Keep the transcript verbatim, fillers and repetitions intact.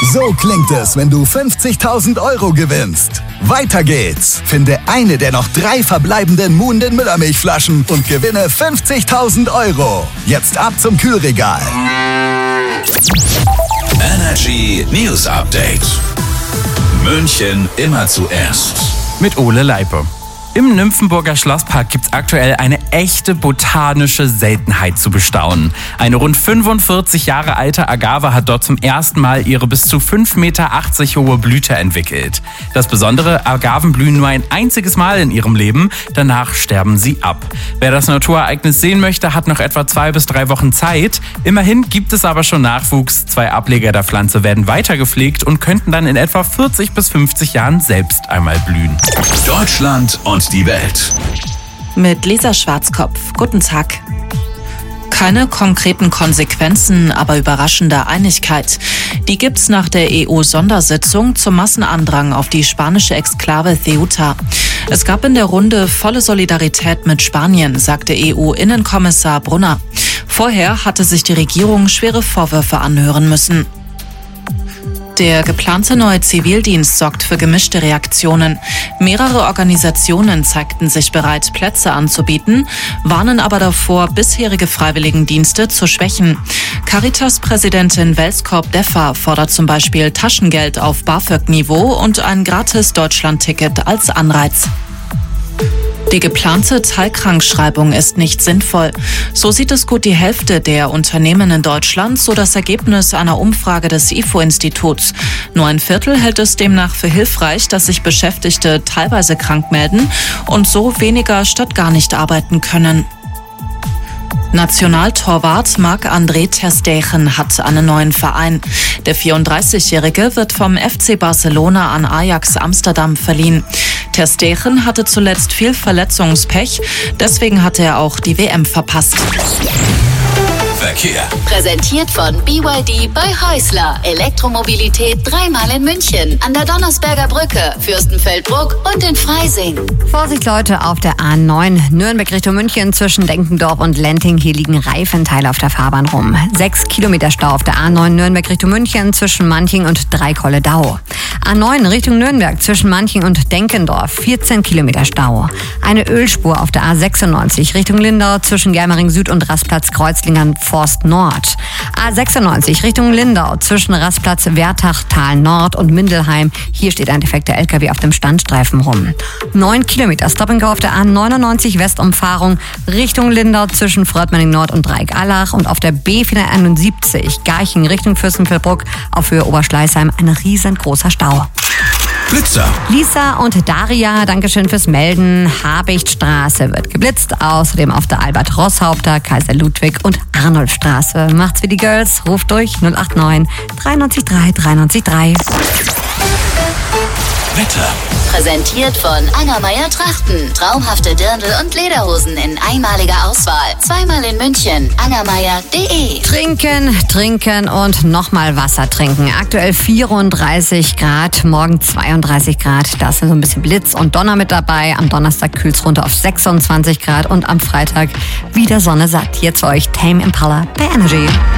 So klingt es, wenn du fünfzigtausend Euro gewinnst. Weiter geht's. Finde eine der noch drei verbleibenden Moon den Müllermilchflaschen und gewinne fünfzigtausend Euro. Jetzt ab zum Kühlregal. Energy News Update. München immer zuerst. Mit Ole Leipe. Im Nymphenburger Schlosspark gibt's aktuell eine echte botanische Seltenheit zu bestaunen. Eine rund fünfundvierzig Jahre alte Agave hat dort zum ersten Mal ihre bis zu fünf Meter achtzig hohe Blüte entwickelt. Das Besondere, Agaven blühen nur ein einziges Mal in ihrem Leben, danach sterben sie ab. Wer das Naturereignis sehen möchte, hat noch etwa zwei bis drei Wochen Zeit. Immerhin gibt es aber schon Nachwuchs. Zwei Ableger der Pflanze werden weiter gepflegt und könnten dann in etwa vierzig bis fünfzig Jahren selbst einmal blühen. Deutschland und die Welt. Mit Lisa Schwarzkopf. Guten Tag. Keine konkreten Konsequenzen, aber überraschende Einigkeit. Die gibt's nach der E U-Sondersitzung zum Massenandrang auf die spanische Exklave Ceuta. Es gab in der Runde volle Solidarität mit Spanien, sagte E U-Innenkommissar Brunner. Vorher hatte sich die Regierung schwere Vorwürfe anhören müssen. Der geplante neue Zivildienst sorgt für gemischte Reaktionen. Mehrere Organisationen zeigten sich bereit, Plätze anzubieten, warnen aber davor, bisherige Freiwilligendienste zu schwächen. Caritas-Präsidentin Welskorp-Deffer fordert zum Beispiel Taschengeld auf BAföG-Niveau und ein gratis Deutschland-Ticket als Anreiz. Die geplante Teilkrankschreibung ist nicht sinnvoll. So sieht es gut die Hälfte der Unternehmen in Deutschland, so das Ergebnis einer Umfrage des I F O-Instituts. Nur ein Viertel hält es demnach für hilfreich, dass sich Beschäftigte teilweise krank melden und so weniger statt gar nicht arbeiten können. Nationaltorwart Marc-André ter Stegen hat einen neuen Verein. Der vierunddreißigjährige wird vom F C Barcelona an Ajax Amsterdam verliehen. Ter Stegen hatte zuletzt viel Verletzungspech, deswegen hatte er auch die W M verpasst. Verkehr. Präsentiert von B Y D bei Häusler. Elektromobilität dreimal in München. An der Donnersberger Brücke, Fürstenfeldbruck und in Freising. Vorsicht Leute auf der A neun Nürnberg Richtung München zwischen Denkendorf und Lenting. Hier liegen Reifenteile auf der Fahrbahn rum. Sechs Kilometer Stau auf der A neun Nürnberg Richtung München zwischen Manching und Dreikolle-Dau. A neun Richtung Nürnberg zwischen Manching und Denkendorf. vierzehn Kilometer Stau. Eine Ölspur auf der A sechsundneunzig Richtung Lindau zwischen Germering Süd und Rastplatz Kreuzlingern Forst Nord. A sechsundneunzig Richtung Lindau zwischen Rastplatz Wertachtal Nord und Mindelheim. Hier steht ein defekter L K W auf dem Standstreifen rum. neun Kilometer Stop and Go auf der A neunundneunzig Westumfahrung Richtung Lindau zwischen Frördmänning Nord und Dreieck-Allach und auf der B vierhunderteinundsiebzig Garching Richtung Fürstenfeldbruck auf Höhe Oberschleißheim ein riesengroßer Stau. Blitzer. Lisa und Daria, Dankeschön fürs Melden. Habichtstraße wird geblitzt. Außerdem auf der Albert-Rosshaupter, Kaiser-Ludwig und Arnulfstraße. Macht's wie die Girls. Ruft durch null acht neun drei neun drei drei neun drei. Wetter. Präsentiert von Angermeier Trachten. Traumhafte Dirndl und Lederhosen in einmaliger Auswahl. Zweimal in München. angermeier punkt de. Trinken, trinken und nochmal Wasser trinken. Aktuell vierunddreißig Grad, morgen zweiunddreißig Grad. Da ist so ein bisschen Blitz und Donner mit dabei. Am Donnerstag kühlt es runter auf sechsundzwanzig Grad und am Freitag wieder Sonne satt. Jetzt für euch Tame Impala bei Energy.